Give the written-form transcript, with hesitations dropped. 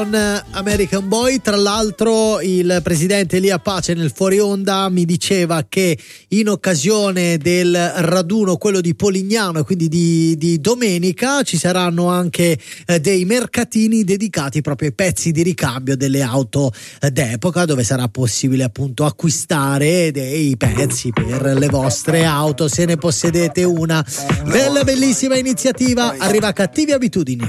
American Boy. Tra l'altro il presidente Elia Pace nel fuori onda mi diceva che in occasione del raduno, quello di Polignano e quindi di domenica, ci saranno anche dei mercatini dedicati proprio ai pezzi di ricambio delle auto d'epoca, dove sarà possibile appunto acquistare dei pezzi per le vostre auto se ne possedete una. Bella bellissima iniziativa. Arriva Cattive Abitudini.